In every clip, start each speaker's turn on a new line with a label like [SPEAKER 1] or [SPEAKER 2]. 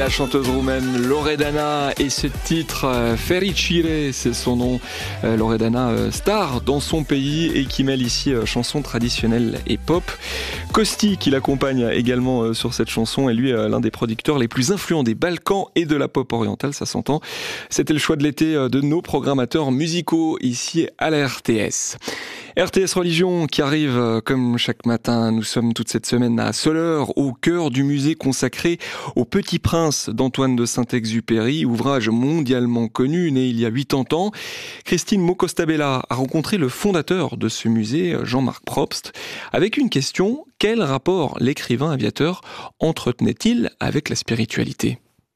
[SPEAKER 1] la chanteuse roumaine Loredana et ce titre Fericire, c'est son nom. Loredana, star dans son pays et qui mêle ici chansons traditionnelles et pop. Costi, qui l'accompagne également sur cette chanson, est lui l'un des producteurs les plus influents des Balkans et de la pop orientale, ça s'entend. C'était le choix de l'été de nos programmateurs musicaux ici à la RTS. RTS Religion qui arrive comme chaque matin. Nous sommes toute cette semaine à Soleure, au cœur du musée consacré au Petit Prince d'Antoine de Saint-Exupéry, ouvrage mondialement connu, né il y a 80 ans. Christine Mocostabella a rencontré le fondateur de ce musée, Jean-Marc Probst, avec une question: quel rapport l'écrivain aviateur entretenait-il avec la spiritualité ?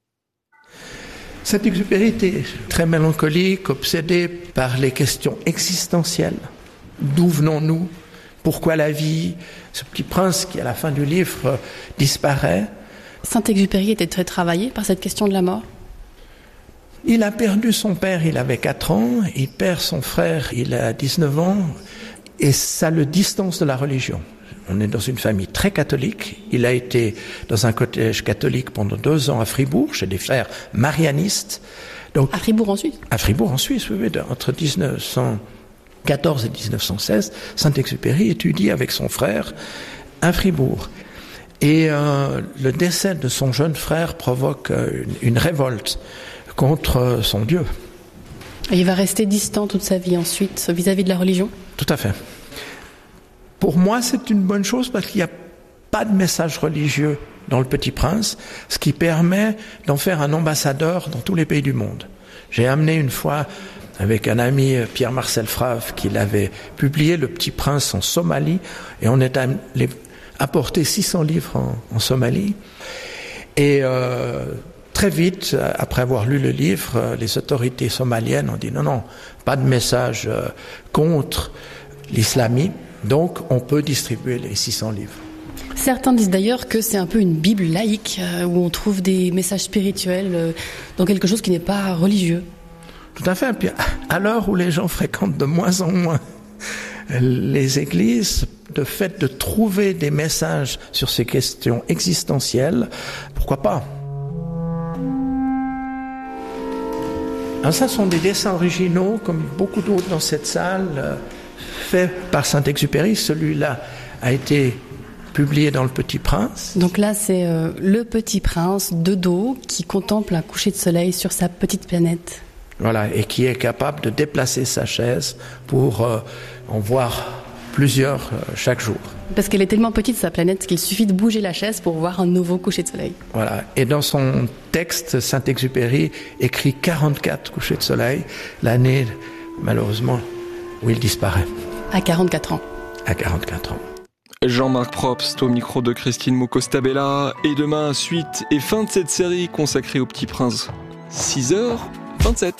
[SPEAKER 2] Saint-Exupéry était très mélancolique, obsédé par les questions existentielles. D'où venons-nous ? Pourquoi la vie ? Ce petit prince qui, à la fin du livre, disparaît.
[SPEAKER 3] Saint-Exupéry était très travaillé par cette question de la mort.
[SPEAKER 2] Il a perdu son père, il avait 4 ans. Il perd son frère, il a 19 ans. Et ça le distance de la religion. On est dans une famille très catholique. Il a été dans un collège catholique pendant 2 ans à Fribourg, chez des frères marianistes. Donc,
[SPEAKER 3] à Fribourg en Suisse ?
[SPEAKER 2] À Fribourg en Suisse, oui, entre 1914 et 1916, Saint-Exupéry étudie avec son frère à Fribourg. Et le décès de son jeune frère provoque une révolte contre son Dieu.
[SPEAKER 3] Et il va rester distant toute sa vie ensuite vis-à-vis de la religion ?
[SPEAKER 2] Tout à fait. Pour moi, c'est une bonne chose parce qu'il n'y a pas de message religieux dans Le Petit Prince, ce qui permet d'en faire un ambassadeur dans tous les pays du monde. J'ai amené une fois avec un ami, Pierre-Marcel Frave, qui l'avait publié, Le Petit Prince en Somalie, et on est allé apporter 600 livres en Somalie. Et très vite, après avoir lu le livre, les autorités somaliennes ont dit non, pas de message contre l'islamisme, donc on peut distribuer les 600 livres.
[SPEAKER 3] Certains disent d'ailleurs que c'est un peu une Bible laïque, où on trouve des messages spirituels dans quelque chose qui n'est pas religieux.
[SPEAKER 2] Tout à fait. Puis à l'heure où les gens fréquentent de moins en moins les églises, le fait de trouver des messages sur ces questions existentielles, pourquoi pas ? Alors ça sont des dessins originaux, comme beaucoup d'autres dans cette salle, faits par Saint-Exupéry. Celui-là a été publié dans Le Petit Prince.
[SPEAKER 3] Donc là, c'est le Petit Prince de dos qui contemple un coucher de soleil sur sa petite planète.
[SPEAKER 2] Voilà, et qui est capable de déplacer sa chaise pour en voir plusieurs chaque jour.
[SPEAKER 3] Parce qu'elle est tellement petite, sa planète, qu'il suffit de bouger la chaise pour voir un nouveau coucher de soleil.
[SPEAKER 2] Voilà, et dans son texte, Saint-Exupéry écrit 44 couchers de soleil, l'année, malheureusement, où il disparaît.
[SPEAKER 3] À 44 ans.
[SPEAKER 2] À 44 ans.
[SPEAKER 1] Jean-Marc Probst au micro de Christine Mocostabella. Et demain, suite et fin de cette série consacrée au Petit Prince. 6h27.